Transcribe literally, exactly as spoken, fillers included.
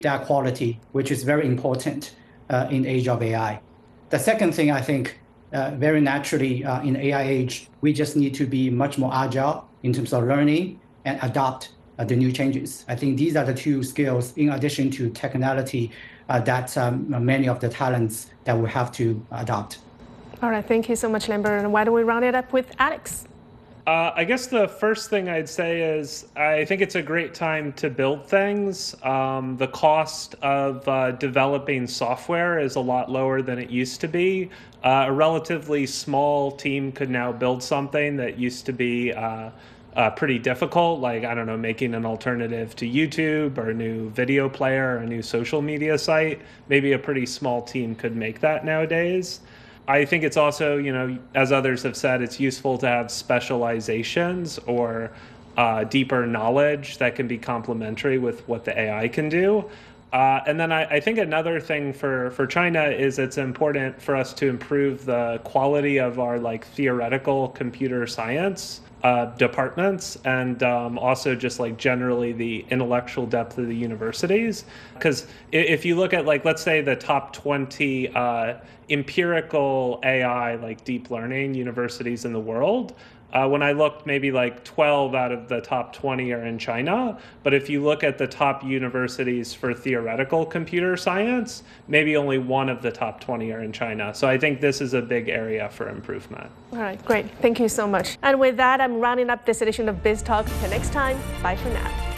data quality, which is very important uh, in the age of A I. The second thing, I think, uh, very naturally uh, in the A I age, we just need to be much more agile in terms of learning and adopt uh, the new changes. I think these are the two skills, in addition to technicality, uh, that um, many of the talents that we have to adopt. All right, thank you so much, Lambert. And why don't we round it up with Alex? Uh, I guess the first thing I'd say is I think it's a great time to build things. Um, the cost of uh, developing software is a lot lower than it used to be. Uh, a relatively small team could now build something that used to be uh, uh, pretty difficult, like, I don't know, making an alternative to YouTube or a new video player or a new social media site. Maybe a pretty small team could make that nowadays. I think it's also, you know, as others have said, it's useful to have specializations or uh, deeper knowledge that can be complementary with what the A I can do. Uh, and then I, I think another thing for, for China is it's important for us to improve the quality of our like theoretical computer science uh, departments, and um, also just like generally the intellectual depth of the universities. Because if you look at like, let's say the top twenty uh, empirical A I, like deep learning universities in the world, Uh, when I looked, maybe like twelve out of the top twenty are in China. But if you look at the top universities for theoretical computer science, maybe only one of the top twenty are in China. So I think this is a big area for improvement. All right, great. Thank you so much. And with that, I'm rounding up this edition of Biz Talk. Until next time, bye for now.